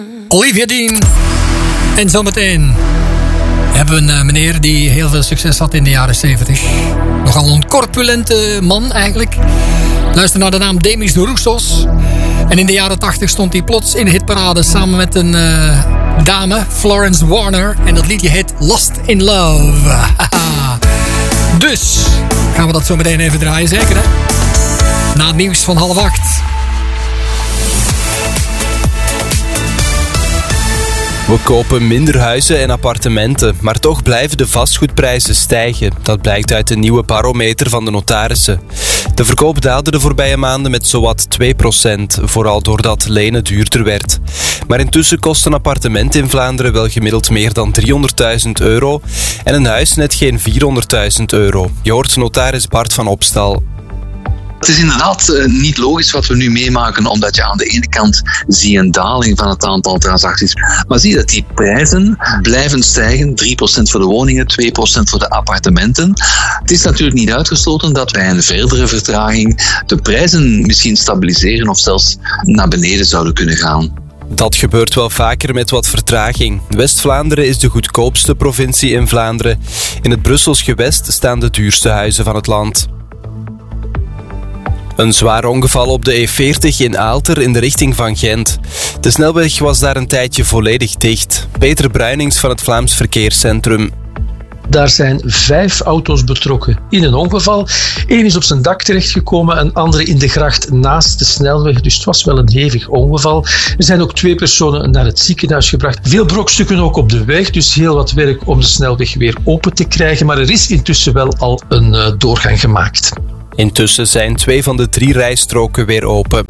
Olivia Dean. En zometeen hebben we een meneer die heel veel succes had in de jaren 70. Nogal een corpulente man eigenlijk. Luister naar de naam Demis Roussos. En in de jaren 80 stond hij plots in de hitparade samen met een dame, Florence Warner. En dat liedje heet Lost in Love. Dus gaan we dat zo meteen even draaien, zeker hè? Na het nieuws van 7:30. We kopen minder huizen en appartementen, maar toch blijven de vastgoedprijzen stijgen. Dat blijkt uit de nieuwe barometer van de notarissen. De verkoop daalde de voorbije maanden met zowat 2%, vooral doordat lenen duurder werd. Maar intussen kost een appartement in Vlaanderen wel gemiddeld meer dan €300.000 en een huis net geen €400.000. Je hoort notaris Bart van Opstal. Het is inderdaad niet logisch wat we nu meemaken, omdat je aan de ene kant zie een daling van het aantal transacties, maar zie dat die prijzen blijven stijgen, 3% voor de woningen, 2% voor de appartementen. Het is natuurlijk niet uitgesloten dat bij een verdere vertraging de prijzen misschien stabiliseren of zelfs naar beneden zouden kunnen gaan. Dat gebeurt wel vaker met wat vertraging. West-Vlaanderen is de goedkoopste provincie in Vlaanderen. In het Brussels gewest staan de duurste huizen van het land. Een zwaar ongeval op de E40 in Aalter in de richting van Gent. De snelweg was daar een tijdje volledig dicht. Peter Bruinings van het Vlaams Verkeerscentrum. Daar zijn 5 auto's betrokken in een ongeval. Eén is op zijn dak terechtgekomen, een andere in de gracht naast de snelweg. Dus het was wel een hevig ongeval. Er zijn ook 2 personen naar het ziekenhuis gebracht. Veel brokstukken ook op de weg, dus heel wat werk om de snelweg weer open te krijgen. Maar er is intussen wel al een doorgang gemaakt. Intussen zijn 2 van de 3 rijstroken weer open.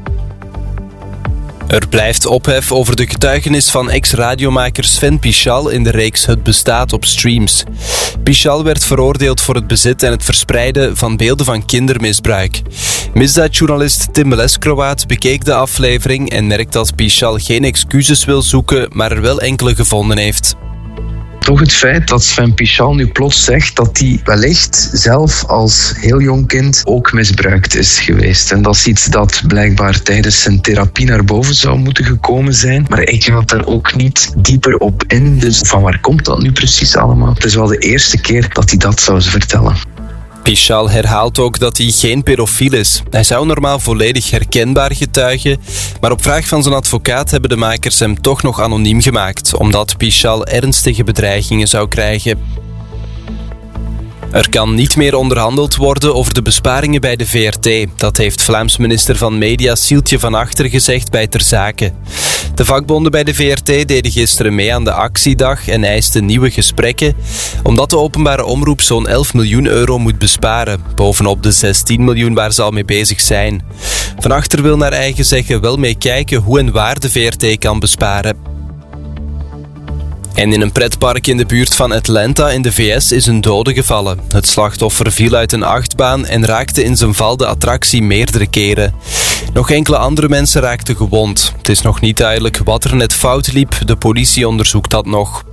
Er blijft ophef over de getuigenis van ex-radiomaker Sven Pichal in de reeks Het bestaat op streams. Pichal werd veroordeeld voor het bezit en het verspreiden van beelden van kindermisbruik. Misdaadjournalist Tim Meleskrowaat bekeek de aflevering en merkt dat Pichal geen excuses wil zoeken, maar er wel enkele gevonden heeft. Toch het feit dat Sven Pichal nu plots zegt dat hij wellicht zelf als heel jong kind ook misbruikt is geweest. En dat is iets dat blijkbaar tijdens zijn therapie naar boven zou moeten gekomen zijn. Maar ik ga daar ook niet dieper op in. Dus van waar komt dat nu precies allemaal? Het is wel de eerste keer dat hij dat zou vertellen. Pichal herhaalt ook dat hij geen pedofiel is. Hij zou normaal volledig herkenbaar getuigen, maar op vraag van zijn advocaat hebben de makers hem toch nog anoniem gemaakt, omdat Pichal ernstige bedreigingen zou krijgen. Er kan niet meer onderhandeld worden over de besparingen bij de VRT. Dat heeft Vlaams minister van Media Sieltje van Achter gezegd bij Ter Zake. De vakbonden bij de VRT deden gisteren mee aan de actiedag en eisten nieuwe gesprekken, omdat de openbare omroep zo'n €11 miljoen moet besparen, bovenop de 16 miljoen waar ze al mee bezig zijn. Van Achter wil naar eigen zeggen wel meekijken hoe en waar de VRT kan besparen. En in een pretpark in de buurt van Atlanta in de VS is een dode gevallen. Het slachtoffer viel uit een achtbaan en raakte in zijn val de attractie meerdere keren. Nog enkele andere mensen raakten gewond. Het is nog niet duidelijk wat er net fout liep. De politie onderzoekt dat nog.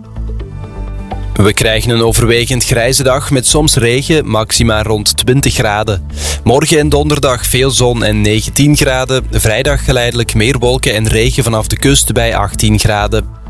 We krijgen een overwegend grijze dag met soms regen, maxima rond 20 graden. Morgen en donderdag veel zon en 19 graden. Vrijdag geleidelijk meer wolken en regen vanaf de kust bij 18 graden.